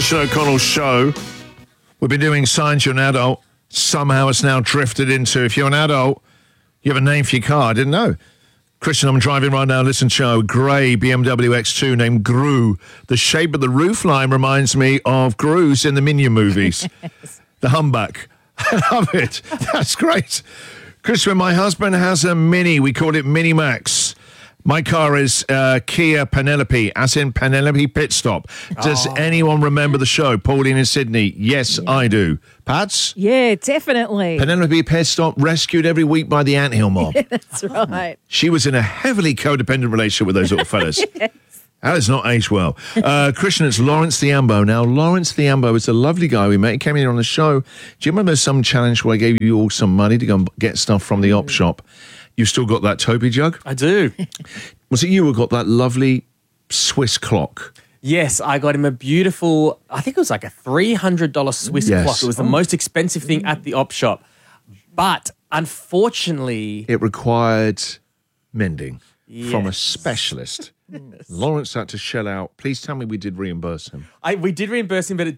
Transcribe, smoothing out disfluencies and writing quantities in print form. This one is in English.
Christian O'Connell show. We've been doing Signs You're an Adult. Somehow it's now drifted into, if you're an adult, you have a name for your car. I didn't know. Christian, I'm driving right now. Listen, show. Grey BMW X2 named Gru. The shape of the roofline reminds me of Gru's in the Minion movies. The humpback. I love it. That's great. Christian, my husband has a Mini. We call it Mini Max. My car is Kia Penelope, as in Penelope Pit Stop. Does anyone remember the show, Pauline in Sydney? Yes, I do. Pats? Yeah, definitely. Penelope Pit Stop, rescued every week by the Anthill Mob. That's right. She was in a heavily codependent relationship with those little fellas. Yes. That has not aged well. Christian, it's Lawrence Thiambo. Now, Lawrence Thiambo is a lovely guy we met. He came in on the show. Do you remember some challenge where I gave you all some money to go and get stuff from the op shop? You still got that Toby jug? I do. Was it you who got that lovely Swiss clock? Yes, I got him a beautiful, I think it was like a $300 Swiss clock. It was the most expensive thing at the op shop. But unfortunately... it required mending from a specialist. Yes. Lawrence had to shell out. Please tell me we did reimburse him. We did reimburse him, but